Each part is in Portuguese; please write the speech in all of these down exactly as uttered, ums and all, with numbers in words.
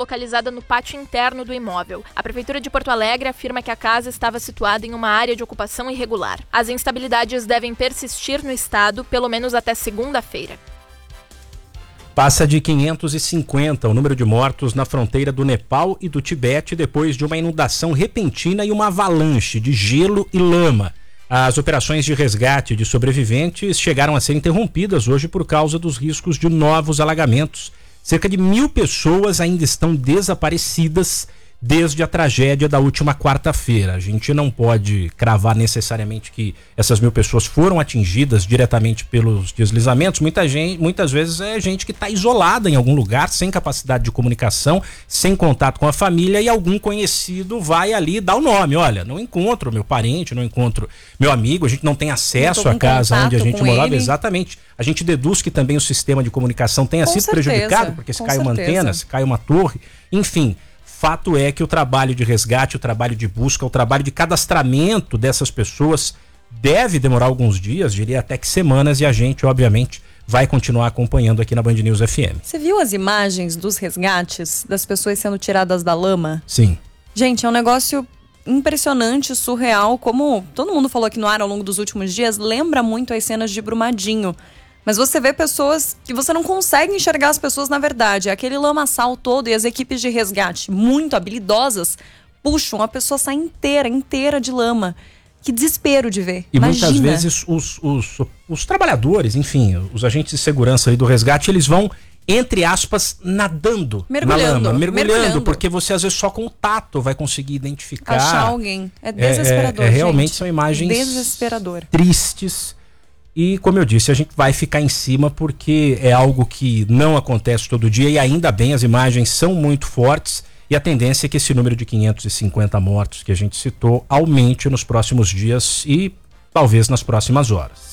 localizada no pátio interno do imóvel. A Prefeitura de Porto Alegre afirma que a casa estava situada em uma área de ocupação irregular. As instabilidades devem persistir no estado pelo menos até segunda-feira. Passa de quinhentos e cinquenta o número de mortos na fronteira do Nepal e do Tibete depois de uma inundação repentina e uma avalanche de gelo e lama. As operações de resgate de sobreviventes chegaram a ser interrompidas hoje por causa dos riscos de novos alagamentos. Cerca de mil pessoas ainda estão desaparecidas desde a tragédia da última quarta-feira. A gente não pode cravar necessariamente que essas mil pessoas foram atingidas diretamente pelos deslizamentos. Muita gente, muitas vezes é gente que está isolada em algum lugar, sem capacidade de comunicação, sem contato com a família, e algum conhecido vai ali dar o nome. Olha, não encontro meu parente, não encontro meu amigo, a gente não tem acesso à casa onde a gente morava. Ele. Exatamente. A gente deduz que também o sistema de comunicação tenha com sido certeza, prejudicado, porque se cai certeza. uma antena, se cai uma torre, enfim. Fato é que o trabalho de resgate, o trabalho de busca, o trabalho de cadastramento dessas pessoas deve demorar alguns dias, diria até que semanas, e a gente, obviamente, vai continuar acompanhando aqui na Band News F M. Você viu as imagens dos resgates, das pessoas sendo tiradas da lama? Sim. Gente, é um negócio impressionante, surreal, como todo mundo falou aqui no ar ao longo dos últimos dias, lembra muito as cenas de Brumadinho. Mas você vê pessoas que você não consegue enxergar as pessoas na verdade. Aquele lamaçal todo e as equipes de resgate muito habilidosas puxam, a pessoa sai inteira, inteira de lama. Que desespero de ver. E Imagina. Muitas vezes os, os, os trabalhadores, enfim, os agentes de segurança aí do resgate, eles vão, entre aspas, nadando mergulhando, na lama. Mergulhando, mergulhando, porque você às vezes só com o tato vai conseguir identificar. Achar alguém. É desesperador, é, é, é, realmente gente. São imagens desesperador. tristes. E, como eu disse, a gente vai ficar em cima porque é algo que não acontece todo dia, e ainda bem, as imagens são muito fortes, e a tendência é que esse número de quinhentos e cinquenta mortos que a gente citou aumente nos próximos dias e talvez nas próximas horas.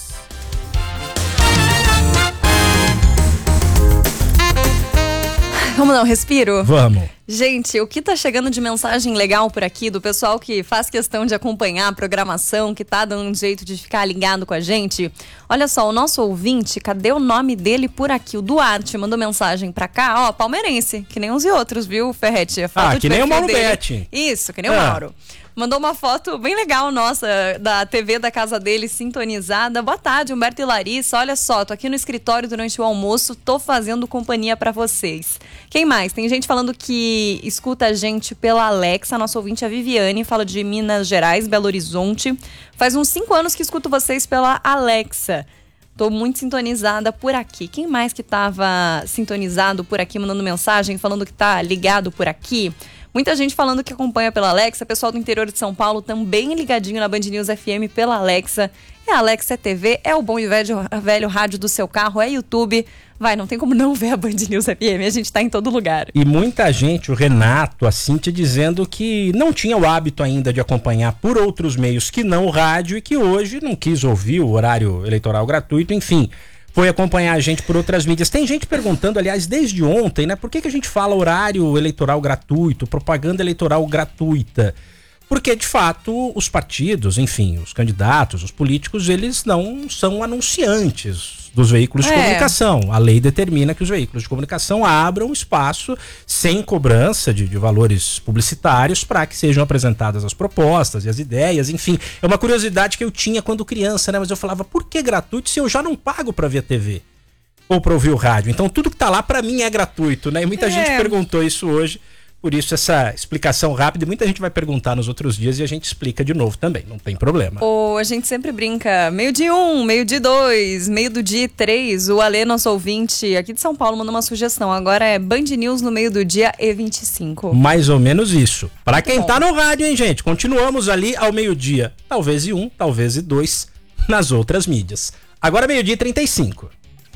Vamos dar um respiro? Vamos. Gente, o que tá chegando de mensagem legal por aqui do pessoal que faz questão de acompanhar a programação, que tá dando um jeito de ficar ligado com a gente. Olha só, o nosso ouvinte, cadê o nome dele por aqui? O Duarte mandou mensagem pra cá, ó, palmeirense, que nem uns e outros, viu, Ferretti? Ah, que nem o Mauro Betti. Isso, que nem o ah. Mauro. Mandou uma foto bem legal nossa, da T V da casa dele, sintonizada. Boa tarde, Humberto e Larissa. Olha só, tô aqui no escritório durante o almoço, tô fazendo companhia pra vocês. Quem mais? Tem gente falando que escuta a gente pela Alexa. Nossa ouvinte, a Viviane, fala de Minas Gerais, Belo Horizonte. Faz uns cinco anos que escuto vocês pela Alexa. Tô muito sintonizada por aqui. Quem mais que tava sintonizado por aqui, mandando mensagem, falando que tá ligado por aqui? Muita gente falando que acompanha pela Alexa. Pessoal do interior de São Paulo também ligadinho na Band News F M pela Alexa. É Alexa, é T V, é o bom e velho, velho rádio do seu carro, é YouTube. Vai, não tem como não ver a Band News F M, a gente tá em todo lugar. E muita gente, o Renato, a Cíntia, dizendo que não tinha o hábito ainda de acompanhar por outros meios que não o rádio e que hoje não quis ouvir o horário eleitoral gratuito, enfim, foi acompanhar a gente por outras mídias. Tem gente perguntando, aliás, desde ontem, né, por que que a gente fala horário eleitoral gratuito, propaganda eleitoral gratuita? Porque, de fato, os partidos, enfim, os candidatos, os políticos, eles não são anunciantes dos veículos de é. comunicação. A lei determina que os veículos de comunicação abram espaço sem cobrança de, de valores publicitários para que sejam apresentadas as propostas e as ideias, enfim. É uma curiosidade que eu tinha quando criança, né? Mas eu falava, por que gratuito se eu já não pago para ver a T V? Ou para ouvir o rádio? Então tudo que tá lá para mim é gratuito, né? E muita é. gente perguntou isso hoje. Por isso essa explicação rápida, e muita gente vai perguntar nos outros dias e a gente explica de novo também, não tem problema. Ou a gente sempre brinca, meio de um, meio de dois, meio do dia três. O Alê, nosso ouvinte aqui de São Paulo, mandou uma sugestão. Agora é Band News no meio do dia e vinte e cinco. Mais ou menos isso. Pra quem tá no rádio, hein, gente? Continuamos ali ao meio-dia. Talvez e um, talvez e dois nas outras mídias. Agora meio-dia e trinta e cinco.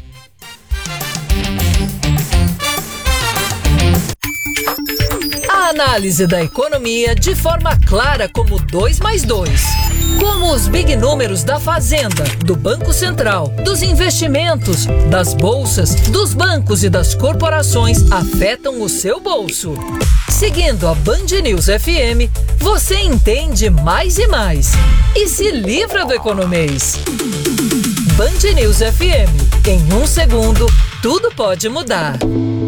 A análise da economia de forma clara como dois mais dois. Como os big números da Fazenda, do Banco Central, dos investimentos, das bolsas, dos bancos e das corporações afetam o seu bolso. Seguindo a Band News F M, você entende mais e mais. E se livra do economês. Band News F M. Em um segundo, tudo pode mudar.